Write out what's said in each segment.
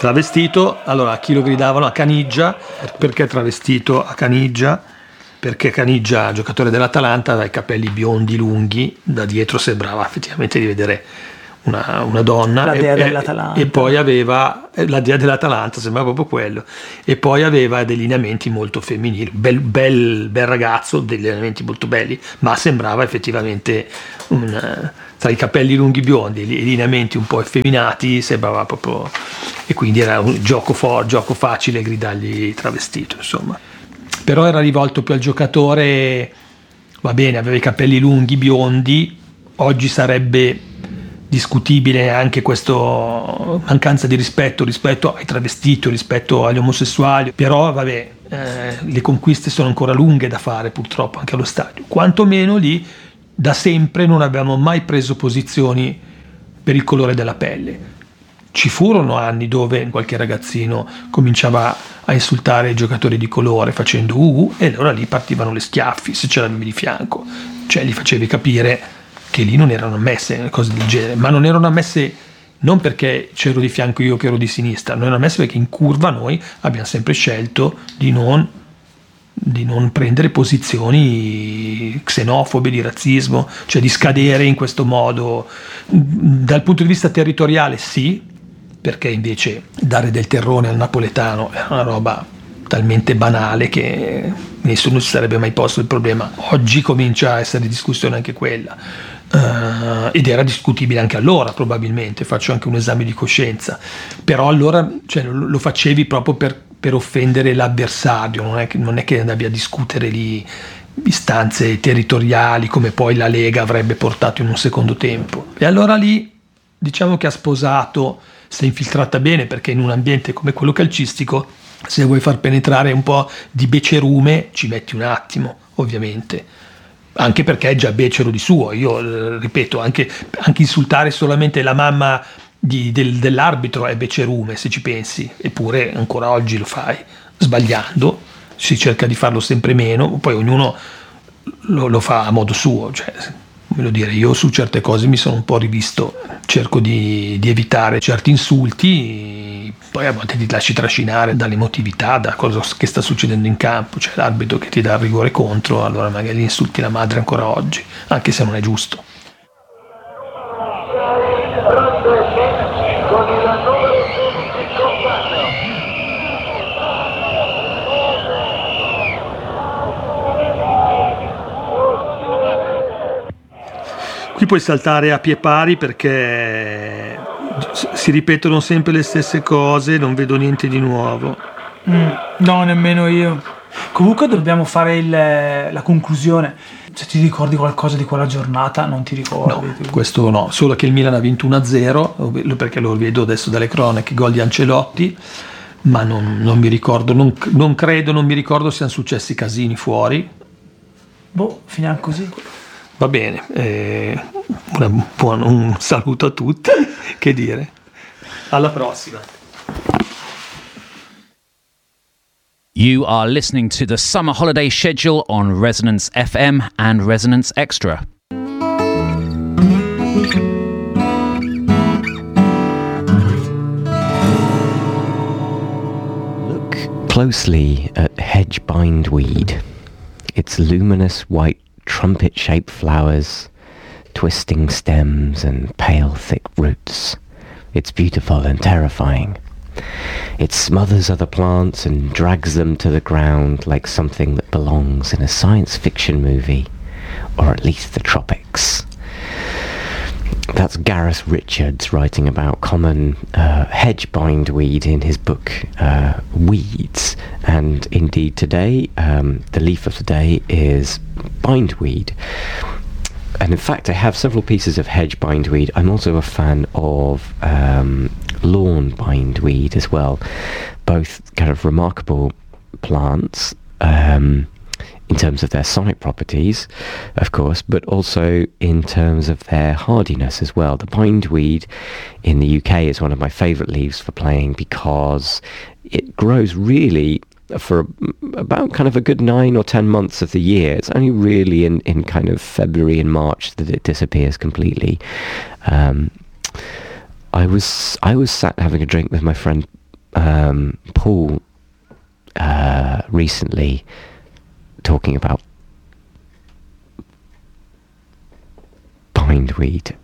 Travestito, allora a chi lo gridavano? A Caniggia. Perché travestito a Caniggia? Perché Caniggia, giocatore dell'Atalanta, aveva i capelli biondi lunghi, da dietro sembrava effettivamente di vedere una donna, la dea dell'Atalanta. E poi aveva la dea dell'Atalanta, sembrava proprio quello, e poi aveva dei lineamenti molto femminili, bel ragazzo, dei lineamenti molto belli, ma sembrava effettivamente tra i capelli lunghi biondi e i lineamenti un po' effeminati, sembrava proprio, e quindi era un gioco facile gridargli travestito, insomma. Però era rivolto più al giocatore, va bene, aveva i capelli lunghi biondi, oggi sarebbe discutibile anche questa mancanza di rispetto ai travestiti, rispetto agli omosessuali, però vabbè, le conquiste sono ancora lunghe da fare purtroppo anche allo stadio, quantomeno lì da sempre non abbiamo mai preso posizioni per il colore della pelle. Ci furono anni dove qualche ragazzino cominciava a insultare i giocatori di colore facendo e allora lì partivano le schiaffi se ce l'avevi di fianco, cioè gli facevi capire che lì non erano ammesse cose del genere, ma non erano ammesse non perché c'ero di fianco io che ero di sinistra, non erano ammesse perché in curva noi abbiamo sempre scelto di non prendere posizioni xenofobe, di razzismo, cioè di scadere in questo modo. Dal punto di vista territoriale sì, perché invece dare del terrone al napoletano è una roba talmente banale che nessuno si sarebbe mai posto il problema. Oggi comincia a essere discussione anche quella, ed era discutibile anche allora, probabilmente. Faccio anche un esame di coscienza, però allora lo facevi proprio per offendere l'avversario, non è che andavi a discutere lì istanze territoriali come poi la Lega avrebbe portato in un secondo tempo. E allora lì diciamo che ha sposato, si è infiltrata bene, perché in un ambiente come quello calcistico, se vuoi far penetrare un po' di becerume ci metti un attimo, ovviamente, anche perché è già becero di suo. Io ripeto, anche insultare solamente la mamma dell'arbitro è becerume, se ci pensi, eppure ancora oggi lo fai, sbagliando, si cerca di farlo sempre meno, poi ognuno lo fa a modo suo, cioè, voglio dire, io su certe cose mi sono un po' rivisto, cerco di evitare certi insulti, poi a volte ti lasci trascinare dall'emotività, da cosa che sta succedendo in campo, cioè l'arbitro che ti dà il rigore contro, allora magari insulti la madre ancora oggi, anche se non è giusto. Qui puoi saltare a pie pari perché si ripetono sempre le stesse cose, non vedo niente di nuovo. No, nemmeno io. Comunque dobbiamo fare la conclusione. Se ti ricordi qualcosa di quella giornata, non ti ricordi? No, questo no, solo che il Milan ha vinto 1-0, perché lo vedo adesso dalle cronache, gol di Ancelotti, ma non mi ricordo, non credo, non mi ricordo siano successi casini fuori. Finiamo così. Va bene, un saluto a tutti, che dire, alla prossima. You are listening to the summer holiday schedule on Resonance FM and Resonance Extra. Look closely at hedge bindweed. Its luminous white trumpet-shaped flowers, twisting stems and pale thick roots. It's beautiful and terrifying. It smothers other plants and drags them to the ground like something that belongs in a science fiction movie, or at least the tropics. That's Gareth Richards writing about common hedge bindweed in his book Weeds, and indeed today the leaf of the day is bindweed. And in fact I have several pieces of hedge bindweed. I'm also a fan of lawn bindweed as well, both kind of remarkable plants in terms of their sonic properties, of course, but also in terms of their hardiness as well. The bindweed in the UK is one of my favourite leaves for playing because it grows really for about kind of a good 9 or 10 months of the year. It's only really in kind of February and March that it disappears completely. I was sat having a drink with my friend Paul recently talking about bindweed,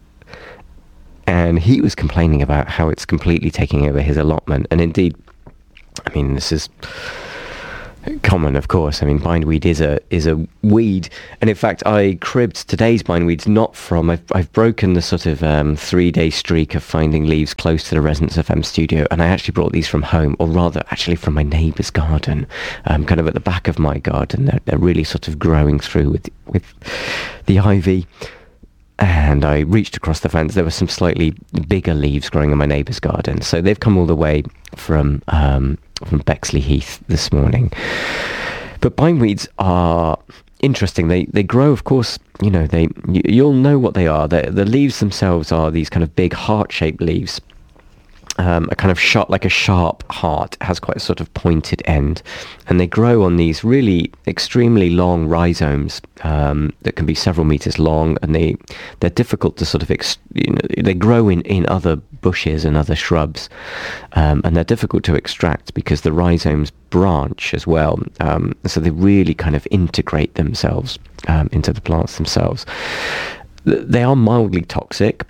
and he was complaining about how it's completely taking over his allotment. And indeed, I mean, this is common, of course. I mean, bindweed is a weed, and in fact, I cribbed today's bindweeds not from. I've broken the sort of 3-day streak of finding leaves close to the Resonance FM studio, and I actually brought these from home, or rather, actually from my neighbour's garden, kind of at the back of my garden. They're really sort of growing through with the ivy. And I reached across the fence. There were some slightly bigger leaves growing in my neighbour's garden, so they've come all the way from Bexley Heath this morning. But bindweeds are interesting. They grow, of course. You know, you'll know what they are. The leaves themselves are these kind of big heart-shaped leaves. A kind of like a sharp heart. It has quite a sort of pointed end, and they grow on these really extremely long rhizomes that can be several meters long, and they're difficult to sort of they grow in other bushes and other shrubs, and they're difficult to extract because the rhizomes branch as well, so they really kind of integrate themselves into the plants themselves. They are mildly toxic.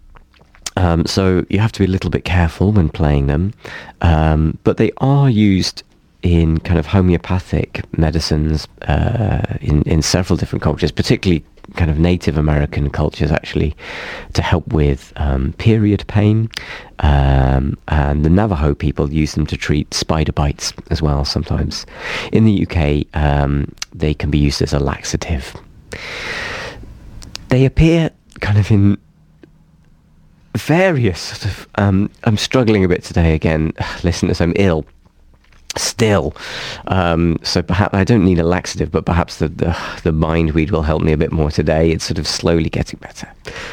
So you have to be a little bit careful when playing them, but they are used in kind of homeopathic medicines in several different cultures, particularly kind of Native American cultures, actually, to help with period pain, and the Navajo people use them to treat spider bites as well sometimes. In the UK, they can be used as a laxative. They appear kind of in various sort of I'm struggling a bit today again, listeners. I'm ill still, so perhaps I don't need a laxative, but perhaps the bindweed will help me a bit more today. It's sort of slowly getting better,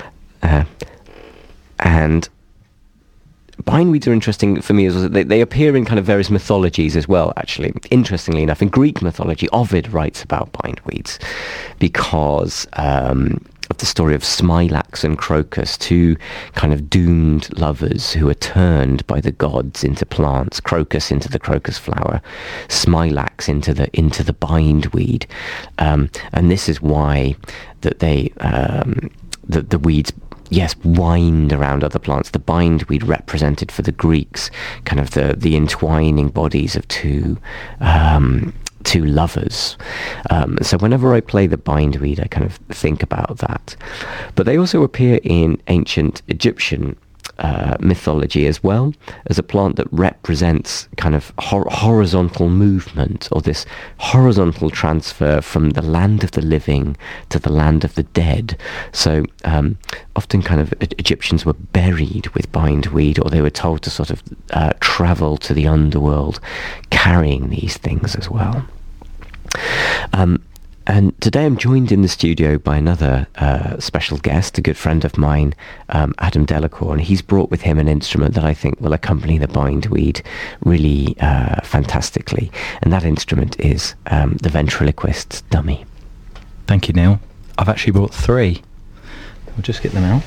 and bindweeds are interesting for me as they appear in kind of various mythologies as well, actually. Interestingly enough, in Greek mythology, Ovid writes about bindweeds because of the story of Smilax and Crocus, two kind of doomed lovers who are turned by the gods into plants. Crocus into the crocus flower, Smilax into the bindweed, and this is why that the weeds, yes, wind around other plants. The bindweed represented for the Greeks kind of the entwining bodies of two lovers. So whenever I play the bindweed, I kind of think about that. But they also appear in ancient Egyptian mythology as well, as a plant that represents kind of horizontal movement, or this horizontal transfer from the land of the living to the land of the dead. So often kind of Egyptians were buried with bindweed, or they were told to sort of travel to the underworld carrying these things as well. And today I'm joined in the studio by another special guest, a good friend of mine, Adam Delacour, and he's brought with him an instrument that I think will accompany the bindweed really fantastically, and that instrument is the ventriloquist's dummy. Thank you, Neil. I've actually brought 3. We'll just get them out.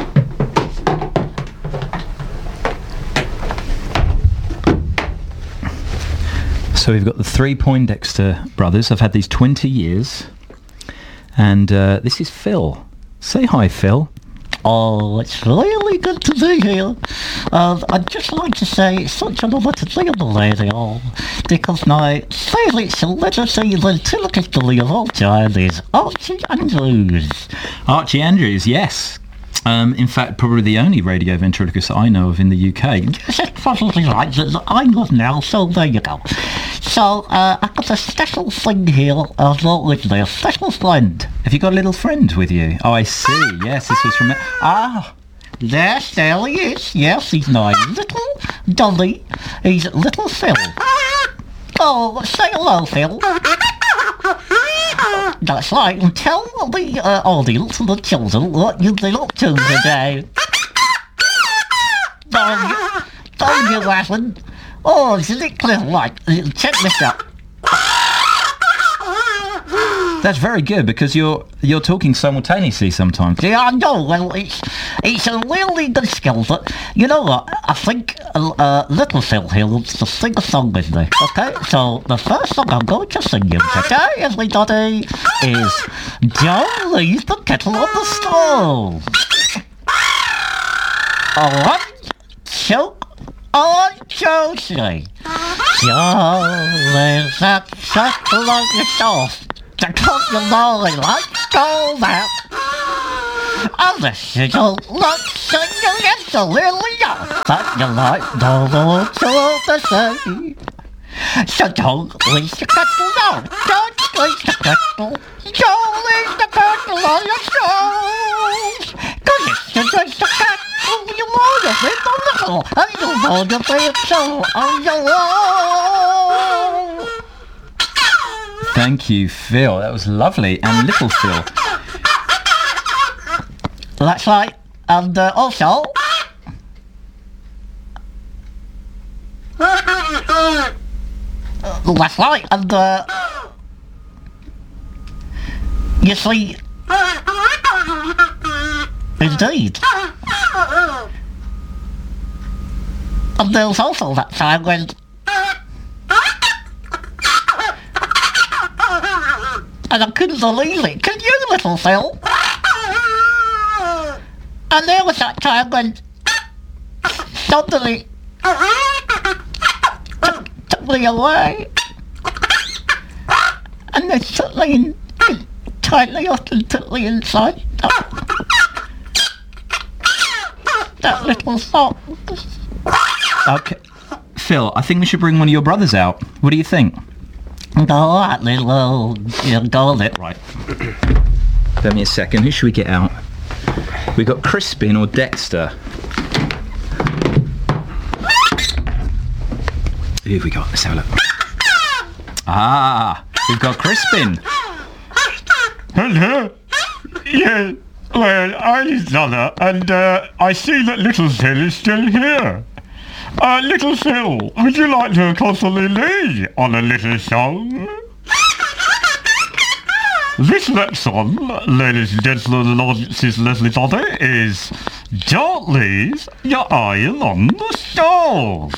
So we've got the 3 Poindexter brothers. I've had these 20 years. And this is Phil. Say hi, Phil. Oh, it's really good to be here. I'd just like to say it's such an honour to be on the radio, because my favourite celebrity ventriloquist of all time is Archie Andrews. Archie Andrews, yes. In fact, probably the only radio ventriloquist that I know of in the UK. Yes, that's probably right. I know now, so there you go. So, I've got a special thing here with me, a special friend. Have you got a little friend with you? Oh, I see. Yes, this was from... Yes, there he is. Yes, he's my little dummy. He's little Phil. Oh, say hello, Phil. That's right, and tell the audience and the children what you've been up to today. Don't you, Aslan? Oh, isn't it clear? Right, check this out. That's very good, because you're talking simultaneously sometimes. Yeah, I know. Well, it's a really good skill, but you know what? I think Little Phil here wants to sing a song with me. Okay, so the first song I'm going to sing you today, everybody, is Don't Leave the Kettle on the Stove. One, two, three. Don't leave the kettle on the stove. Because you know it like go there. Unless you don't look, so you get a little young. But you like no more to the sea. So don't leave the kettle on. Don't leave the kettle. Don't leave the kettle on your stove. Cause if you drink the kettle, you want to be the little. And you want to be so on your own. Thank you, Phil. That was lovely. And Little Phil. That's right. And also... that's right. And you see... indeed. And there's also that time when... and I couldn't believe it. Can you, Little Phil? And there was that time when suddenly took me away. And they took me in, tightly up and took me inside that little sock. Okay. Phil, I think we should bring one of your brothers out. What do you think? Go at little, go it. Right. Give me a second. Who should we get out? We got Crispin or Dexter. Who have we got? Let's have a look. Ah, we've got Crispin. Hello. Yeah. Well, I'm Zana, and I see that Little Phil is still here. Little Phil, would you like to accompany me on a little song? This next song, ladies and gentlemen and audiences and everybody, is Don't Leave Your Iron on the Stove.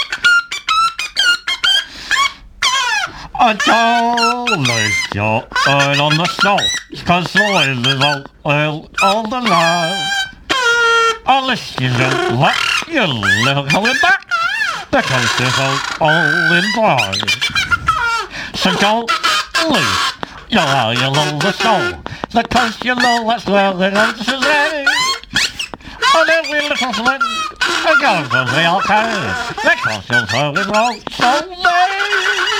Don't leave your iron on the stove, cause the wind is all the love. Unless you don't let your little coming back, because it's all in blind. So don't leave your iron on the stove, because you know that's where they're going to stay. And every little flint, it goes to the arcade, because you're serving wrong so late.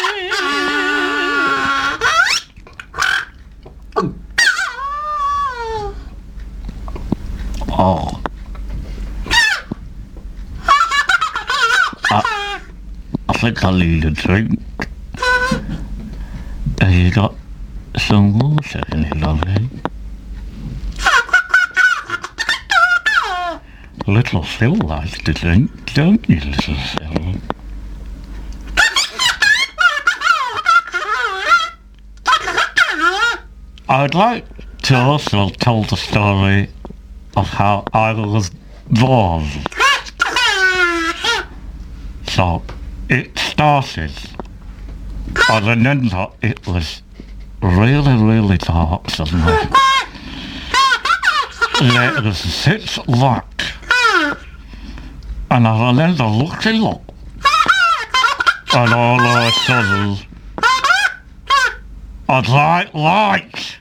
Oh. I think I need a drink. Have you got some water in it, lovely? Little Phil likes to drink, don't you, Little Phil? I'd like to also tell the story of how I was born. So, it started, I remember it was really dark suddenly. There was such light, and I remember looking up, and all of a sudden, a bright light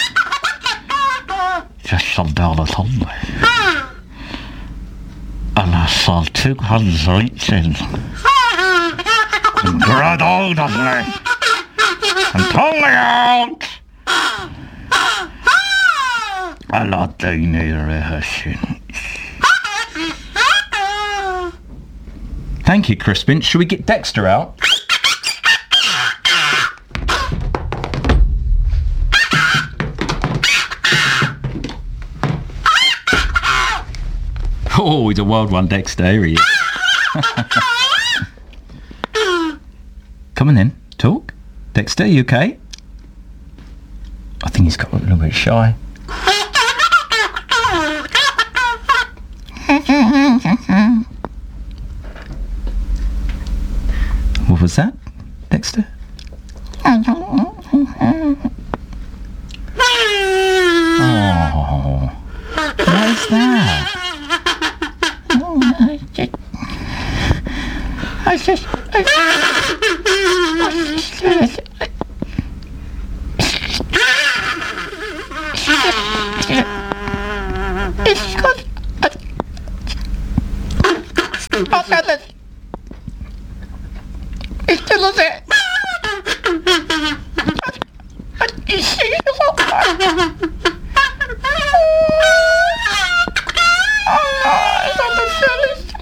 just shone down upon me. And I saw two hands reaching and grabbed hold of me and pulled me out. And I've been here ever since. Thank you, Crispin. Should we get Dexter out? Oh, he's a wild one, Dexter. Here he is. Come on then, talk. Dexter, you okay? I think he's got a little bit shy. was that, Dexter? Oh, what is that? Es que no sé.